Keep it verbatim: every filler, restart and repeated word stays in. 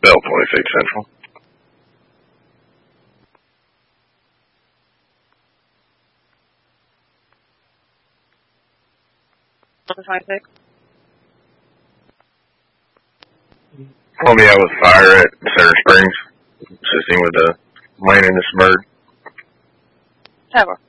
Bell twenty-six Central. twenty-six. Columbia with fire at Center Springs, assisting with the landing this bird. Tower.